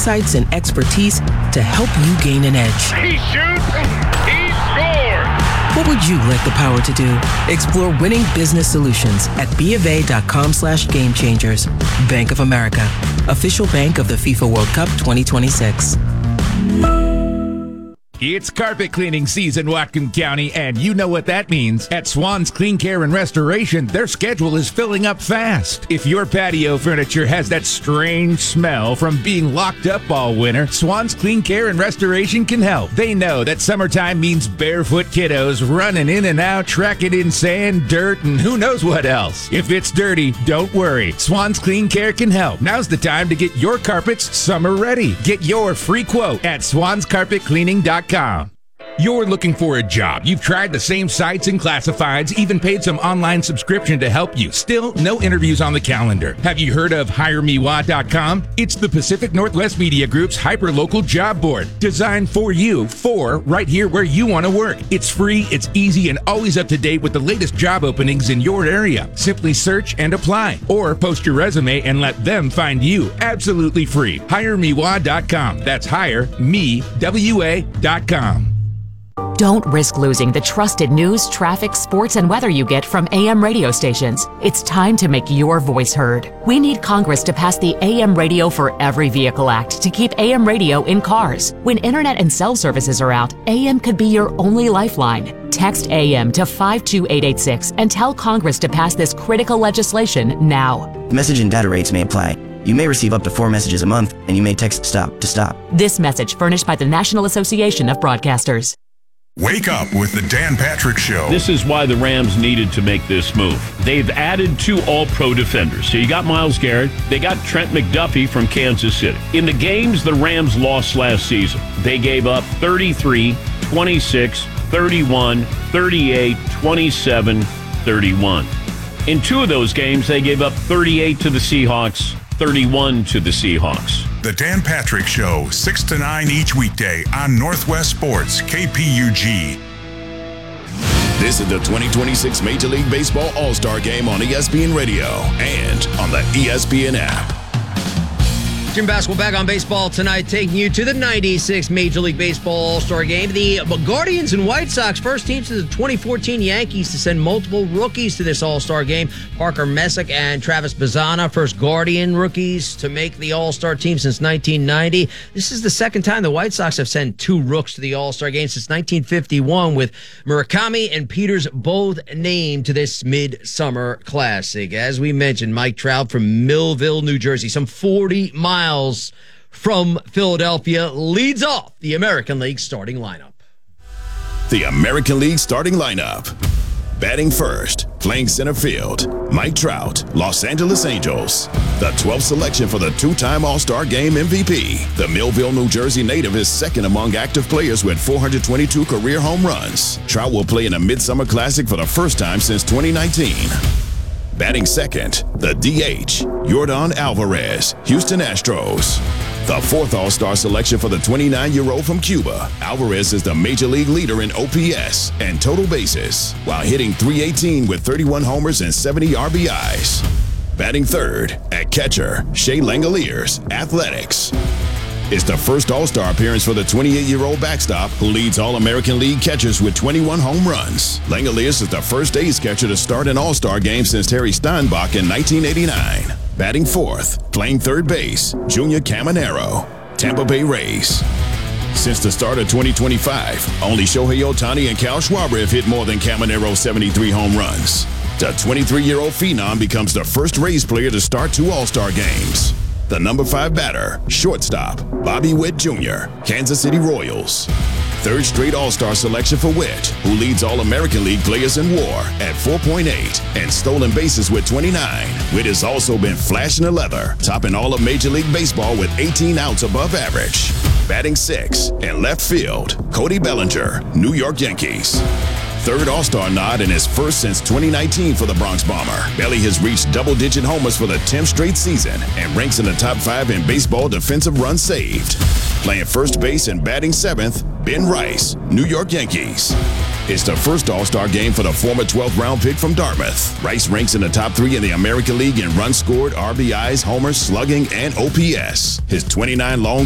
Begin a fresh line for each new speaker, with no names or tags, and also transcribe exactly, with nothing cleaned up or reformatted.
insights and expertise to help you gain an edge.
He shoots, he scores!
What would you like the power to do? Explore winning business solutions at bofa.com slash game changers. Bank of America, official bank of the FIFA World Cup twenty twenty-six.
It's carpet cleaning season, Whatcom County, and you know what that means. At Swan's Clean Care and Restoration, their schedule is filling up fast. If your patio furniture has that strange smell from being locked up all winter, Swan's Clean Care and Restoration can help. They know that summertime means barefoot kiddos running in and out, tracking in sand, dirt, and who knows what else. If it's dirty, don't worry. Swan's Clean Care can help. Now's the time to get your carpets summer ready. Get your free quote at swans carpet cleaning dot com. You're looking for a job. You've tried the same sites and classifieds, even paid some online subscription to help you. Still, no interviews on the calendar. Have you heard of hire me wa dot com? It's the Pacific Northwest Media Group's hyper-local job board, designed for you, for right here where you want to work. It's free, it's easy, and always up to date with the latest job openings in your area. Simply search and apply, or post your resume and let them find you absolutely free. hire me wa dot com. That's hire me wa dot com.
Don't risk losing the trusted news, traffic, sports, and weather you get from A M radio stations. It's time to make your voice heard. We need Congress to pass the A M Radio for Every Vehicle Act to keep A M radio in cars. When internet and cell services are out, A M could be your only lifeline. Text A M to five two eight eight six and tell Congress to pass this critical legislation now.
Message and data rates may apply. You may receive up to four messages a month, and you may text STOP to stop.
This message furnished by the National Association of Broadcasters.
Wake up with the Dan Patrick Show.
This is why the Rams needed to make this move. They've added two all-pro defenders. So you got Myles Garrett. They got Trent McDuffie from Kansas City. In the games the Rams lost last season, they gave up thirty-three, twenty-six, thirty-one, thirty-eight, twenty-seven, thirty-one. In two of those games, they gave up thirty-eight to the Seahawks, thirty-one to the Seahawks.
The Dan Patrick Show, six to nine each weekday on Northwest Sports, K P U G.
This is the twenty twenty-six Major League Baseball All-Star Game on E S P N Radio and on the E S P N app.
Jim Basketball back on baseball tonight, taking you to the ninety-six Major League Baseball All-Star Game. The Guardians and White Sox, first teams to the twenty fourteen Yankees to send multiple rookies to this All-Star Game. Parker Messick and Travis Bazzana, first Guardian rookies to make the All-Star team since nineteen ninety. This is the second time the White Sox have sent two rooks to the All-Star Game since nineteen fifty-one, with Murakami and Peters both named to this Midsummer Classic. As we mentioned, Mike Trout from Millville, New Jersey, some forty miles from Philadelphia, leads off the American League starting lineup.
The American League starting lineup. Batting first, playing center field, Mike Trout, Los Angeles Angels. The twelfth selection for the two-time All-Star Game M V P. The Millville, New Jersey native is second among active players with four hundred twenty-two career home runs. Trout will play in a Midsummer Classic for the first time since twenty nineteen. Batting second, the D H, Yordan Alvarez, Houston Astros. The fourth All-Star selection for the twenty-nine-year-old from Cuba. Alvarez is the Major League leader in O P S and total bases, while hitting three eighteen with thirty-one homers and seventy R B Is. Batting third, at catcher, Shea Langoliers, Athletics. It's the first All-Star appearance for the twenty-eight-year-old backstop who leads All-American League catchers with twenty-one home runs. Langoliers is the first ace catcher to start an All-Star game since Terry Steinbach in nineteen eighty-nine. Batting fourth, playing third base, Junior Caminero, Tampa Bay Rays. Since the start of twenty twenty-five, only Shohei Ohtani and Cal Schwarber have hit more than Caminero's seventy-three home runs. The twenty-three-year-old phenom becomes the first Rays player to start two All-Star games. The number five batter, shortstop, Bobby Witt Junior, Kansas City Royals. Third straight All-Star selection for Witt, who leads All-American League players in WAR at four point eight and stolen bases with twenty-nine. Witt has also been flashing the leather, topping all of Major League Baseball with eighteen outs above average. Batting six in left field, Cody Bellinger, New York Yankees. Third All-Star nod and his first since twenty nineteen for the Bronx Bomber. Belly has reached double-digit homers for the tenth straight season and ranks in the top five in baseball defensive runs saved. Playing first base and batting seventh, Ben Rice, New York Yankees. It's the first All-Star game for the former twelfth round pick from Dartmouth. Rice ranks in the top three in the American League in runs scored, R B Is, homers, slugging, and O P S. His twenty-nine long